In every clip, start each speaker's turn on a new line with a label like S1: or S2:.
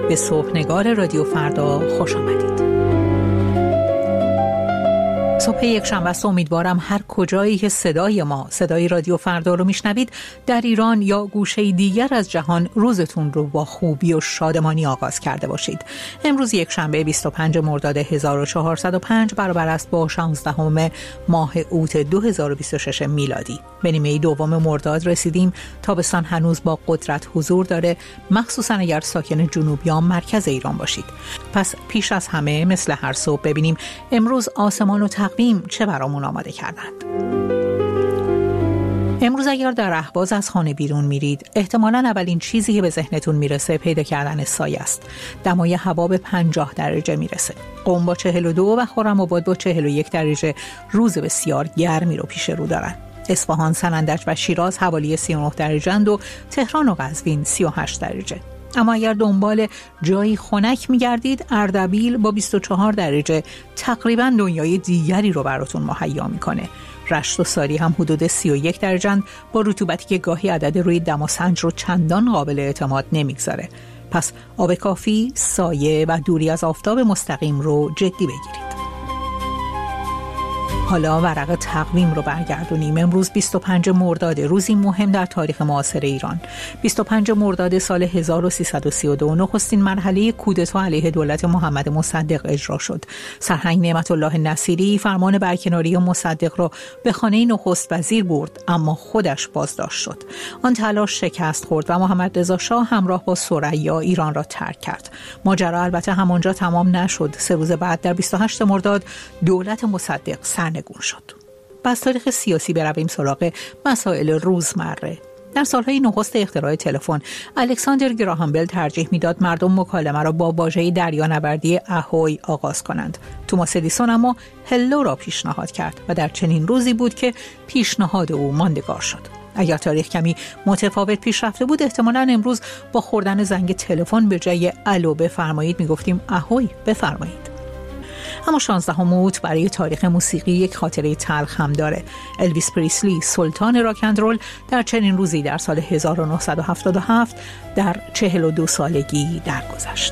S1: به صبحنگار رادیو فردا خوش آمدید. صبح یک شنبه است. امیدوارم هر کجایی که صدای رادیو فردا رو میشنوید در ایران یا گوشه دیگر از جهان روزتون رو با خوبی و شادمانی آغاز کرده باشید. امروز یک شنبه 25 مرداد 1405 برابر است با 16 ماه اوت 2026 میلادی. به نیمه دوم مرداد رسیدیم. تابستان هنوز با قدرت حضور داره، مخصوصا اگر ساکن جنوب یا مرکز ایران باشید. پس پیش از همه مثل هر صبح ببینیم امروز آسمان و تقویم چه برامون آماده کردند. امروز اگر در رهباز از خانه بیرون میرید، احتمالاً اولین چیزی که به ذهنتون میرسه پیدا کردن سایه است. دمای هوا به 50 درجه میرسه. قم با 42 و خرم‌آباد با 41 درجه روز بسیار گرمی رو پیش رو دارن. اصفهان، سنندج و شیراز حوالی 39 درجه اند و تهران و قزوین 38 درجه. اما اگر دنبال جایی خنک می‌گردید، اردبیل با 24 درجه تقریباً دنیای دیگری رو براتون مهیا می‌کنه. رشت و ساری هم حدود 31 درجه با رطوبتی که گاهی عدد روی دماسنج رو چندان قابل اعتماد نمی‌گذاره. پس آب کافی، سایه و دوری از آفتاب مستقیم رو جدی بگیرید. حالا ورق تقویم رو برگردونیم. امروز 25 مرداد، روزی مهم در تاریخ معاصر ایران. 25 مرداد سال 1332 نخستین مرحله کودتا علیه دولت محمد مصدق اجرا شد. سرهنگ نعمت الله نصیری فرمان برکناری مصدق را به خانه نخست وزیر برد، اما خودش بازداشت شد. آن تلاش شکست خورد و محمد رضا شاه همراه با ثریا ایران را ترک کرد. ماجرا البته همانجا تمام نشد. 3 روز بعد در 28 مرداد دولت مصدق سرنگون شد. پس تاریخ سیاسی برویم سراغ مسائل روزمره. در سالهای نخست اختراع تلفن، الکساندر گراهام بل ترجیح میداد مردم مکالمه را با واژه دریانوردی اهوی آغاز کنند. توماس ادیسون اما هلو را پیشنهاد کرد و در چنین روزی بود که پیشنهاد او ماندگار شد. اگر تاریخ کمی متفاوت پیش رفته بود، احتمالاً امروز با خوردن زنگ تلفن به جای الو بفرمایید میگفتیم اهوی بفرمایید. اما 16 اوت برای تاریخ موسیقی یک خاطره تلخ هم داره. الویس پریسلی، سلطان راک اند رول، در چنین روزی در سال 1977 در 42 سالگی درگذشت.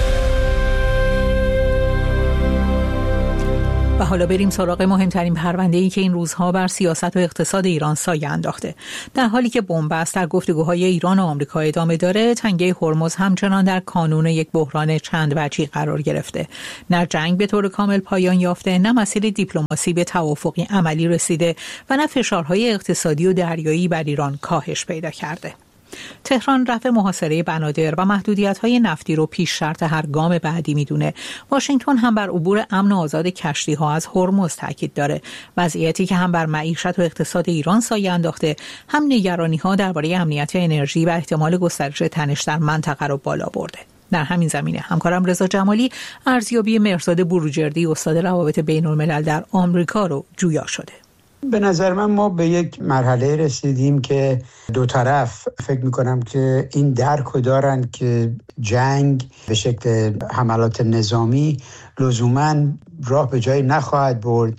S1: و حالا بریم سراغ مهمترین پرونده‌ای که این روزها بر سیاست و اقتصاد ایران سایه انداخته. در حالی که بنبست در گفتگوهای ایران و آمریکا ادامه داره، تنگه هرمز همچنان در کانون یک بحران چند وجهی قرار گرفته. نه جنگ به طور کامل پایان یافته، نه مسیر دیپلماسی به توافقی عملی رسیده و نه فشارهای اقتصادی و دریایی بر ایران کاهش پیدا کرده. تهران رفع محاصره بنادر و محدودیت‌های نفتی رو پیش شرط هر گام بعدی میدونه. واشنگتن هم بر عبور امن و آزاد کشتی‌ها از هرمز تاکید داره. وضعیتی که هم بر معیشت و اقتصاد ایران سایه انداخته، هم نگرانی‌ها درباره امنیت انرژی و احتمال گسترش تنش در منطقه رو بالا برده. در همین زمینه همکارم رضا جمالی ارزیابی مهرزاد بروجردی، استاد روابط بین‌الملل در آمریکا رو جویا شده.
S2: به نظر من به یک مرحله رسیدیم که دو طرف فکر میکنم که این درکو دارن که جنگ به شکل حملات نظامی لزوماً راه به جایی نخواهد برد.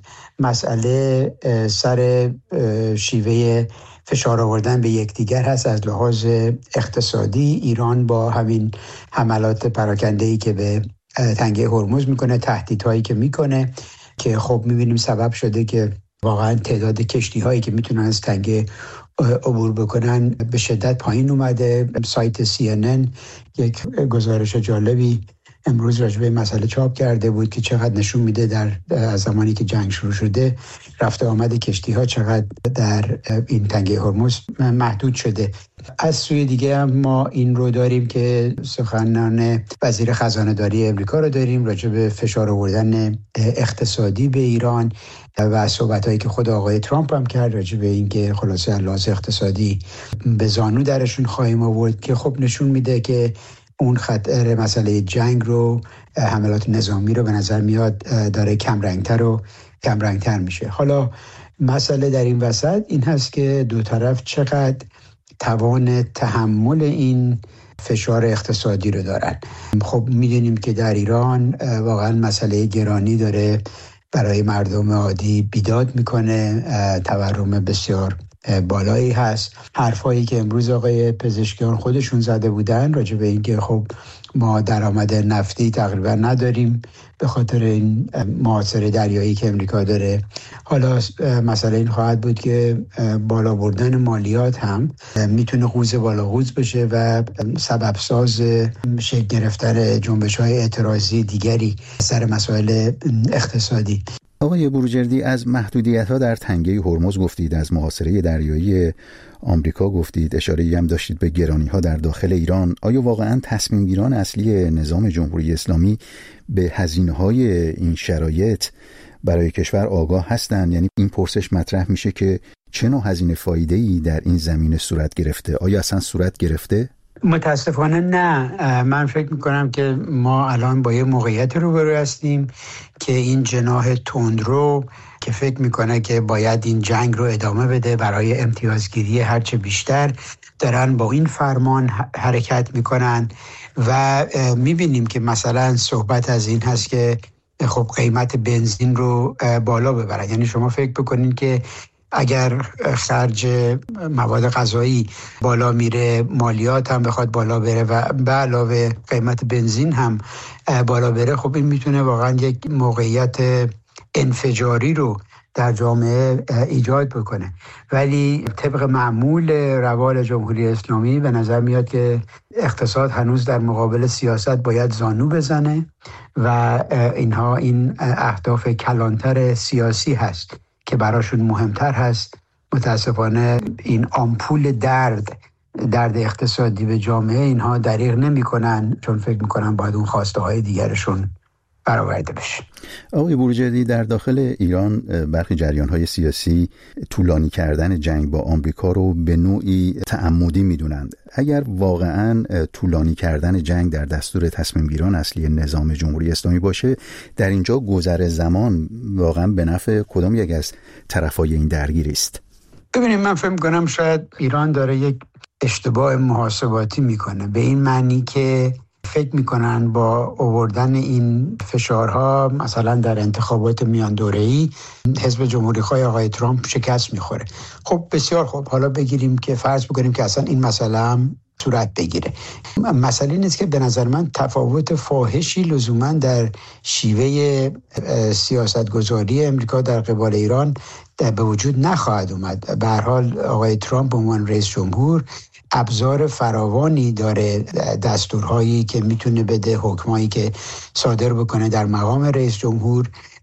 S2: مسئله سر شیوه فشار آوردن به یکدیگر هست. از لحاظ اقتصادی ایران با همین حملات پراکنده‌ای که به تنگه هرمز میکنه، تهدیدهایی که میکنه، که خب میبینیم سبب شده که واقعا تعداد کشتی هایی که میتونن از تنگه عبور بکنن به شدت پایین اومده. سایت CNN یک گزارش جالبی امروز راجع به مسئله چاپ کرده بود که چقدر نشون میده در از زمانی که جنگ شروع شده رفت آمد کشتی ها چقدر در این تنگه هرمز محدود شده. از سوی دیگه هم ما این رو داریم که سخنان وزیر خزانه داری امریکا رو داریم راجع به فشار آوردن اقتصادی به ایران و صحبتایی که خود آقای ترامپ هم کرد راجع به اینکه خلاصه لحاظ اقتصادی به زانو درشون خواهیم آورد، که خب نشون میده که اون خطر مسئله جنگ رو، حملات نظامی رو به نظر میاد داره کمرنگتر میشه. حالا مسئله در این وسط این هست که دو طرف چقدر توان تحمل این فشار اقتصادی رو دارن. خب میدونیم که در ایران واقعا مسئله گرانی داره برای مردم عادی بیداد میکنه، تورم بسیار بالایی هست. حرفایی که امروز آقای پزشکیان خودشون زده بودن راجع به اینکه خب ما درآمد نفتی تقریبا نداریم به خاطر این محاصره دریایی که امریکا داره. حالا مسئله این خواهد بود که بالا بردن مالیات هم میتونه قوز بالا قوز بشه و سبب ساز شکل گرفتن جنبش‌های اعتراضی دیگری سر مسائل اقتصادی.
S3: آقای بروجردی، از محدودیت‌ها در تنگه هرمز گفتید، از محاصره دریایی آمریکا گفتید، اشاره‌ای هم داشتید به گرانی‌ها در داخل ایران. آیا واقعاً تصمیم‌گیران اصلی نظام جمهوری اسلامی به هزینه‌های این شرایط برای کشور آگاه هستند؟ یعنی این پرسش مطرح میشه که چه نوع هزینه فایده‌ای در این زمینه صورت گرفته؟ آیا اصلا صورت گرفته؟
S2: متاسفانه نه. من فکر میکنم که ما الان با یه موقعیت روبرو هستیم که این جناح تندرو که فکر میکنه که باید این جنگ رو ادامه بده برای امتیازگیری هرچه بیشتر، دارن با این فرمان حرکت میکنن و میبینیم که مثلا صحبت از این هست که خب قیمت بنزین رو بالا ببرن. یعنی شما فکر بکنین که اگر خرج مواد غذایی بالا میره، مالیات هم بخواد بالا بره و به علاوه قیمت بنزین هم بالا بره، خب این میتونه واقعا یک موقعیت انفجاری رو در جامعه ایجاد بکنه. ولی طبق معمول روال جمهوری اسلامی به نظر میاد که اقتصاد هنوز در مقابل سیاست باید زانو بزنه و اینها این اهداف کلانتر سیاسی هست که براشون مهمتر هست. متاسفانه این آمپول درد اقتصادی به جامعه اینها دریغ نمی کنن، چون فکر میکنن باید اون خواسته های دیگرشون برآورده بشه.
S3: آقای بروجردی، در داخل ایران برخی جریان‌های سیاسی طولانی کردن جنگ با آمریکا رو به نوعی تعمدی می‌دونند. اگر واقعاً طولانی کردن جنگ در دستور تصمیم‌گیران اصلی نظام جمهوری اسلامی باشه، در اینجا گذر زمان واقعاً به نفع کدام یک از طرفای این درگیری است؟
S2: ببینید، من فکر می‌کنم شاید ایران داره یک اشتباه محاسباتی می‌کنه، به این معنی که فکر میکنن با آوردن این فشارها مثلا در انتخابات میان دوره‌ای حزب جمهوری‌خواه آقای ترامپ شکست میخوره. خب بسیار خوب، حالا بگیریم که فرض بکنیم که اصلا این مسئله هم صورت بگیره. مسئله نیست که به نظر من تفاوت فاحشی لزوما در شیوه سیاستگذاری امریکا در قبال ایران به وجود نخواهد اومد. به هر حال آقای ترامپ به عنوان رئیس جمهور ابزار فراوانی داره، دستورهایی که میتونه بده، حکمایی که صادر بکنه در مقام رئیس جمهور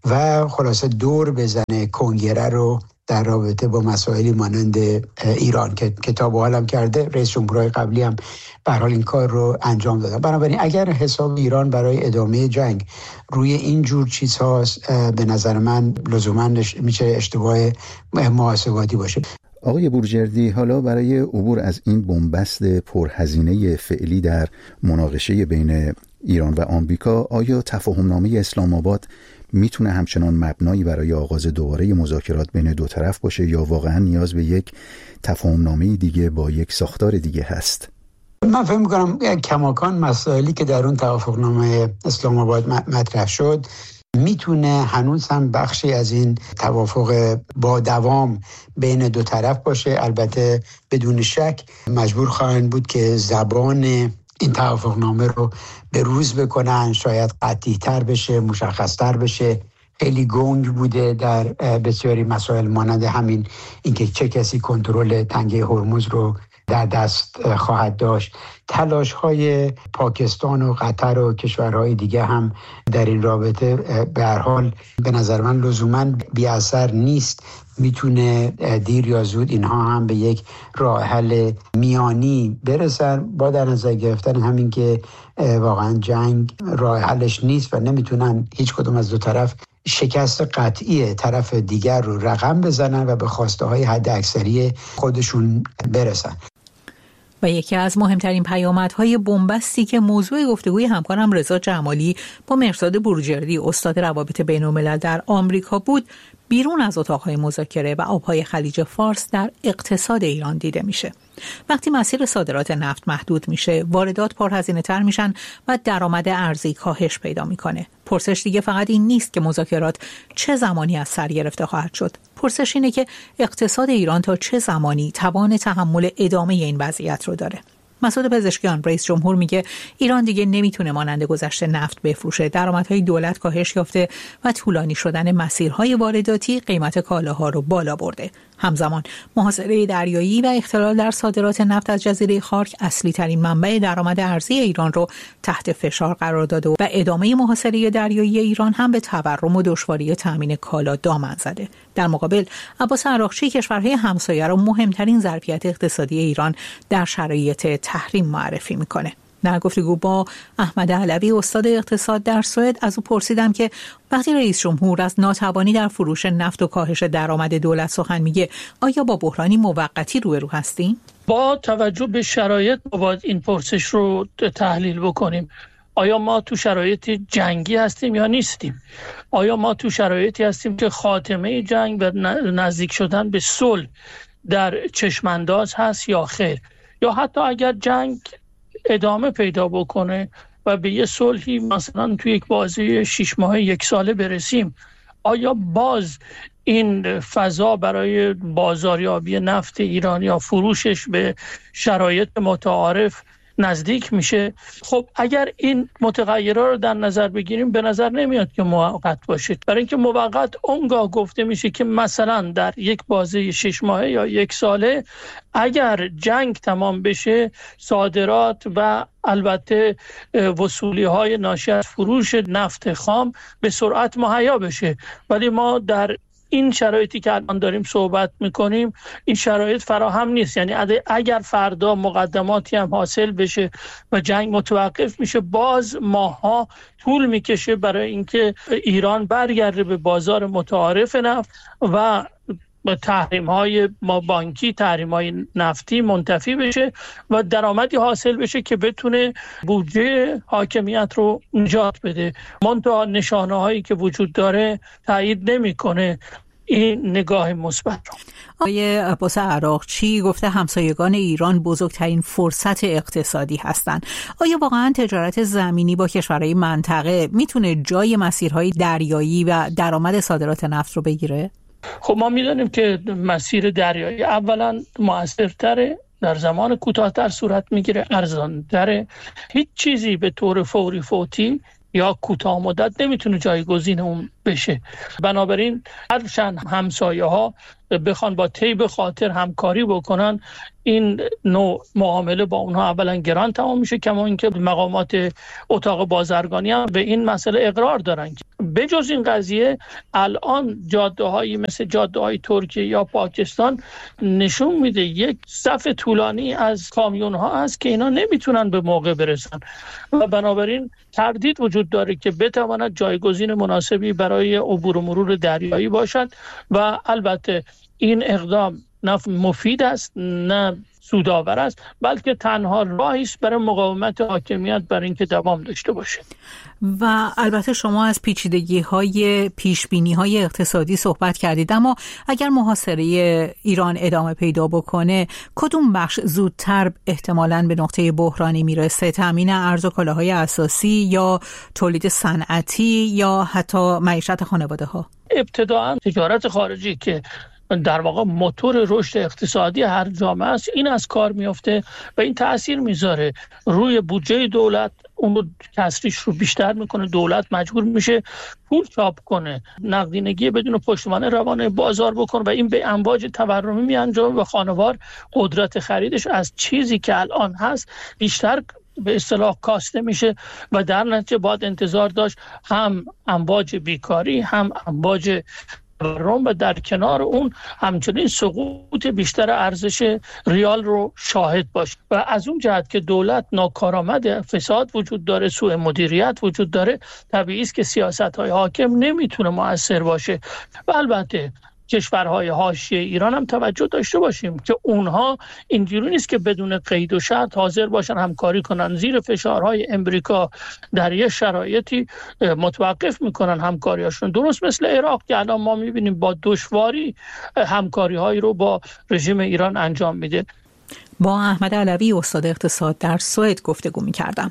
S2: و خلاصه دور بزنه کنگره رو در رابطه با مسائلی مانند ایران که تا به حالم کرده. رئیس جمهورهای قبلی هم به هر حال این کار رو انجام دادن. بنابراین اگر حساب ایران برای ادامه جنگ روی این جور چیزهاست، به نظر من لزوما میشه اشتباه محاسباتی باشه.
S3: آقای بروجردی، حالا برای عبور از این بنبست پرهزینه فعلی در مناقشه بین ایران و آمریکا، آیا تفاهمنامه اسلام آباد میتونه همچنان مبنایی برای آغاز دوباره مذاکرات بین دو طرف باشه یا واقعا نیاز به یک تفاهمنامه دیگه با یک ساختار دیگه هست؟
S2: من فکر می‌کنم کماکان مسائلی که در اون توافقنامه اسلام آباد مطرح شد میتونه هنوز هم بخشی از این توافق با دوام بین دو طرف باشه. البته بدون شک مجبور خواهند بود که زبان این توافقنامه رو به روز بکنن، شاید قطعی تر بشه، مشخص تر بشه. خیلی گنگ بوده در بسیاری مسائل مانند همین اینکه چه کسی کنترل تنگه هرمز رو در دست خواهد داشت. تلاش های پاکستان و قطر و کشورهای دیگه هم در این رابطه به هر حال به نظر من لزوما بی اثر نیست. میتونه دیر یا زود اینها هم به یک راه حل میانی برسن، با در نظر گرفتن همین که واقعا جنگ راه حلش نیست و نمیتونن هیچ کدوم از دو طرف شکست قطعی طرف دیگر رو رقم بزنن و به خواسته های حد اکثری خودشون برسن.
S1: و یکی از مهمترین پیامدهای بنبستی که موضوع گفتگوی همکارم رضا جمالی با مهرزاد بروجردی استاد روابط بین‌الملل در آمریکا بود، بیرون از اتاقهای مذاکره و آبهای خلیج فارس در اقتصاد ایران دیده میشه. وقتی مسیر صادرات نفت محدود میشه، واردات پرهزینه‌تر میشن و درآمد ارزی کاهش پیدا میکنه. پرسش دیگه فقط این نیست که مذاکرات چه زمانی از سر گرفته خواهد شد، پرسش اینه که اقتصاد ایران تا چه زمانی توان تحمل ادامه این وضعیت رو داره. مسعود پزشکیان رئیس جمهور میگه ایران دیگه نمیتونه مانند گذشته نفت بفروشه. درآمدهای دولت کاهش یافته و طولانی شدن مسیرهای وارداتی قیمت کالاها رو بالا برده. همزمان محاصره دریایی و اختلال در صادرات نفت از جزیره خارک اصلی ترین منبع درآمد ارزی ایران رو تحت فشار قرار داده و ادامه محاصره دریایی ایران هم به تورم و دشواری تامین کالا دامن زده. در مقابل عباس عراقچی کشورهای همسایه را مهمترین ظرفیت اقتصادی ایران در شرایط تحریم معرفی میکنه. در گفتگو با احمد علوی استاد اقتصاد در سوئد از او پرسیدم که وقتی رئیس جمهور از ناتوانی در فروش نفت و کاهش درآمد دولت سخن میگه، آیا با بحرانی موقتی روبرو هستیم؟
S4: با توجه به شرایط باید این پرسش رو تحلیل بکنیم. آیا ما تو شرایط جنگی هستیم یا نیستیم؟ آیا ما تو شرایطی هستیم که خاتمه جنگ و نزدیک شدن به صلح در چشمانداز هست یا خیر؟ یا حتی اگر جنگ ادامه پیدا بکنه و به یه صلحی مثلا تو یک بازه 6 ماهه 1 ساله برسیم، آیا باز این فضا برای بازاریابی نفت ایران یا فروشش به شرایط متعارف نزدیک میشه؟ خب اگر این متغیرها رو در نظر بگیریم به نظر نمیاد که موقت باشه، برای اینکه موقت اونگاه گفته میشه که مثلا در یک بازه 6 ماهه یا 1 ساله اگر جنگ تمام بشه صادرات و البته وصولی های ناشی از فروش نفت خام به سرعت مهیا بشه. ولی ما در این شرایطی که الان داریم صحبت میکنیم این شرایط فراهم نیست. یعنی اگر فردا مقدماتی هم حاصل بشه و جنگ متوقف میشه، باز ماها طول میکشه برای اینکه ایران برگرده به بازار متعارف نفت و تحریم‌های ما بانکی، تحریم‌های نفتی منتفی بشه و درآمدی حاصل بشه که بتونه بودجه حاکمیت رو نجات بده. منتها نشانه‌هایی که وجود داره تایید نمی‌کنه این نگاه مثبت رو.
S1: آقای عباس عراقچی گفته همسایگان ایران بزرگترین فرصت اقتصادی هستند. آیا واقعا تجارت زمینی با کشورهای منطقه میتونه جای مسیرهای دریایی و درآمد صادرات نفت رو بگیره؟
S4: خب ما میدونیم که مسیر دریایی اولا مؤثرتره، در زمان کوتاه‌تر صورت میگیره، ارزان‌تره. هیچ چیزی به طور فوری فوتی یا کوتاه مدت نمیتونه جایگزین اون بشه. بنابراین هرچند همسایه ها بخوان با طیب خاطر همکاری بکنن، این نوع معامله با اونها اولا گران تمام میشه، کما اینکه مقامات اتاق بازرگانی هم به این مسئله اقرار دارن. بجز این قضیه الان جاده‌هایی مثل جاده‌های ترکیه یا پاکستان نشون میده یک صف طولانی از کامیون‌ها هست که اینا نمیتونن به موقع برسن و بنابراین تردید وجود داره که بتواند جایگزین مناسبی برای عبور و مرور دریایی باشد و البته این اقدام نه مفید است نه سودآور است، بلکه تنها راهی است برای مقاومت حاکمیت برای اینکه دوام داشته باشه.
S1: و البته شما از پیچیدگی‌های پیشبینی‌های اقتصادی صحبت کردید، اما اگر محاصره ایران ادامه پیدا بکنه کدوم بخش زودتر احتمالاً به نقطه بحرانی میرسه؟ تامین ارز و کالاهای اساسی یا تولید صنعتی یا حتی معیشت خانواده‌ها؟
S4: ابتداً تجارت خارجی که در واقع موتور رشد اقتصادی هر جامعه است، این از کار میفته و این تأثیر میذاره روی بودجه دولت، اون کسریش رو بیشتر میکنه. دولت مجبور میشه پول چاپ کنه، نقدینگی بدون پشتوانه روانه بازار بکنه و این به امواج تورمی میانجامه و خانوار قدرت خریدش از چیزی که الان هست بیشتر به اصطلاح کاسته میشه و در نتیجه باید انتظار داشت هم امواج بیکاری هم امواج و در کنار اون همچنین سقوط بیشتر ارزش ریال رو شاهد باشه. و از اون جهت که دولت ناکارآمد، فساد وجود داره، سوء مدیریت وجود داره، طبیعی است که سیاست‌های حاکم نمیتونه مؤثر باشه. و البته کشورهای حاشیه ایران هم توجه داشته باشیم که اونها اینجوری نیست که بدون قید و شرط حاضر باشن همکاری کنن. زیر فشارهای امریکا در یه شرایطی متوقف میکنن همکاریاشون، درست مثل عراق که الان ما میبینیم با دشواری همکاری‌هایی رو با رژیم ایران انجام میده.
S1: با احمد علوی استاد اقتصاد در سوئد گفتگو میکردم.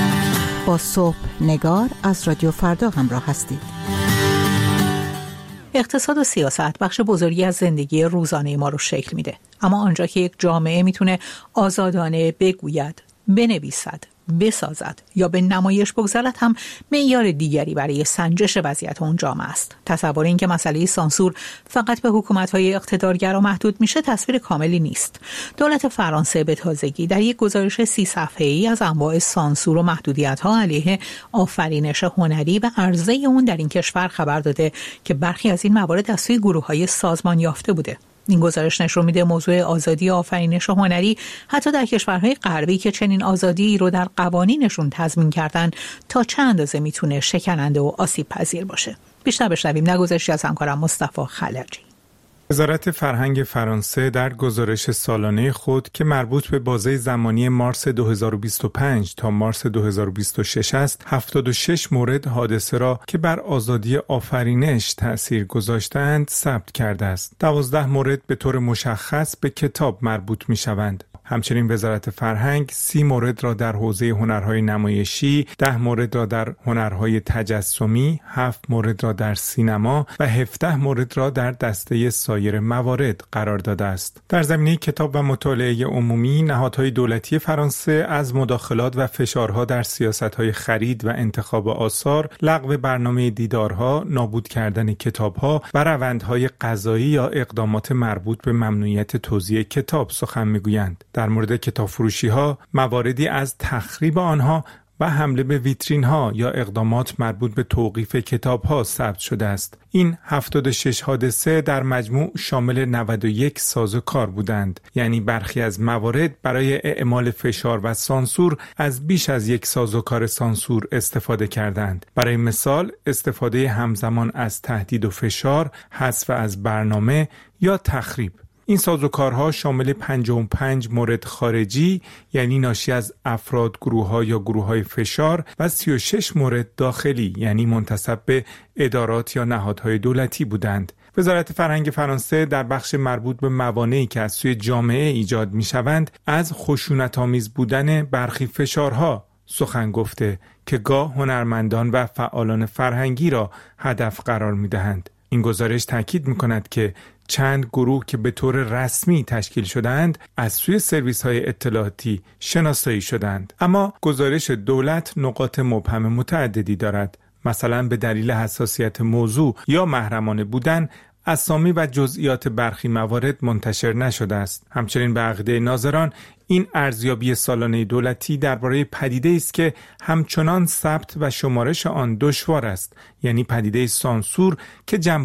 S1: با صبح نگار از رادیو فردا همراه هستید. اقتصاد و سیاست بخش بزرگی از زندگی روزانه ما رو شکل میده. اما آنجا که یک جامعه میتونه آزادانه بگوید، بنویسد، بسازد یا به نمایش بگذارد هم معیار دیگری برای سنجش وضعیت اون جامعه است. تصور این که مسئله سانسور فقط به حکومت‌های اقتدارگرا محدود میشه تصویر کاملی نیست. دولت فرانسه به تازگی در یک گزارش 30 صفحه‌ای از انواع سانسور و محدودیت‌ها علیه آفرینش هنری و عرضه اون در این کشور خبر داده که برخی از این موارد از سوی گروه‌های سازمان یافته بوده. این گزارش نشون میده موضوع آزادی آفرینش هنری حتی در کشورهای غربی که چنین آزادی رو در قوانینشون تضمین کردن تا چه اندازه میتونه شکننده و آسیب پذیر باشه. بیشتر بشنویم نگذشتی از همکارم مصطفی خلجی.
S5: وزارت فرهنگ فرانسه در گزارش سالانه خود که مربوط به بازه زمانی مارس 2025 تا مارس 2026 است، 76 مورد حادثه را که بر آزادی آفرینش تأثیر گذاشتند ثبت کرده است. 12 مورد به طور مشخص به کتاب مربوط می شوند. همچنین وزارت فرهنگ 30 مورد را در حوزه هنرهای نمایشی، 10 مورد را در هنرهای تجسمی، 7 مورد را در سینما و 17 مورد را در دسته سایر موارد قرار داده است. در زمینه کتاب و مطالعه عمومی، نهادهای دولتی فرانسه از مداخلات و فشارها در سیاست‌های خرید و انتخاب آثار، لغو برنامه دیدارها، نابود کردن کتاب‌ها و روندهای قضایی یا اقدامات مربوط به ممنوعیت توزیع کتاب سخن می‌گویند. در مورد کتاب فروشی ها، مواردی از تخریب آنها و حمله به ویترین ها یا اقدامات مربوط به توقیف کتاب ها ثبت شده است. این 76 حادثه در مجموع شامل 91 سازوکار بودند، یعنی برخی از موارد برای اعمال فشار و سانسور از بیش از یک سازوکار سانسور استفاده کردند. برای مثال استفاده همزمان از تهدید و فشار، حذف از برنامه یا تخریب. این سازوکارها شامل 55 مورد خارجی یعنی ناشی از افراد، گروه‌ها یا گروه‌های فشار و 36 مورد داخلی یعنی منتسب به ادارات یا نهادهای دولتی بودند. وزارت فرهنگ فرانسه در بخش مربوط به موانعی که از سوی جامعه ایجاد می‌شوند از خشونت‌آمیز بودن برخی فشارها سخن گفته که گاه هنرمندان و فعالان فرهنگی را هدف قرار می‌دهند. این گزارش تاکید می‌کند که چند گروه که به طور رسمی تشکیل شدند از سوی سرویس‌های اطلاعاتی شناسایی شدند. اما گزارش دولت نقاط مبهم متعددی دارد. مثلا به دلیل حساسیت موضوع یا محرمانه بودن اسامی و جزئیات برخی موارد منتشر نشده است. همچنین به عقیده ناظران این ارزیابی سالانه دولتی درباره پدیده است که همچنان ثبت و شمارش آن دشوار است، یعنی پدیده سانسور که